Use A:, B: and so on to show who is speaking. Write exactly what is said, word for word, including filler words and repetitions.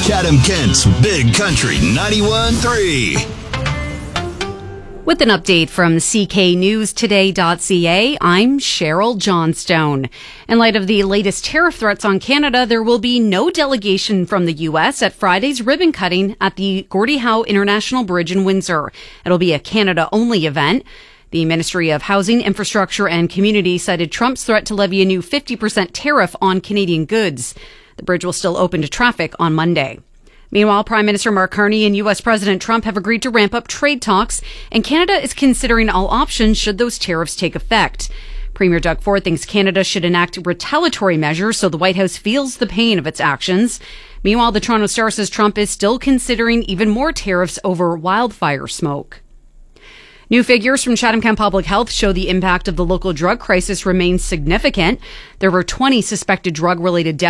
A: Chatham-Kent's Big Country ninety-one point three.
B: With an update from C K News Today dot C A, I'm Cheryl Johnstone. In light of the latest tariff threats on Canada, there will be no delegation from the U S at Friday's ribbon cutting at the Gordie Howe International Bridge in Windsor. It'll be a Canada-only event. The Ministry of Housing, Infrastructure and Community cited Trump's threat to levy a new fifty percent tariff on Canadian goods. The bridge will still open to traffic on Monday. Meanwhile, Prime Minister Mark Carney and U S President Trump have agreed to ramp up trade talks, and Canada is considering all options should those tariffs take effect. Premier Doug Ford thinks Canada should enact retaliatory measures so the White House feels the pain of its actions. Meanwhile, the Toronto Star says Trump is still considering even more tariffs over wildfire smoke. New figures from Chatham-Kent Public Health show the impact of the local drug crisis remains significant. There were twenty suspected drug-related deaths